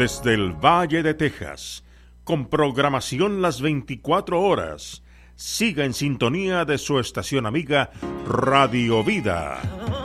desde el Valle de Texas, con programación las 24 horas. Siga en sintonía de su estación amiga Radio Vida.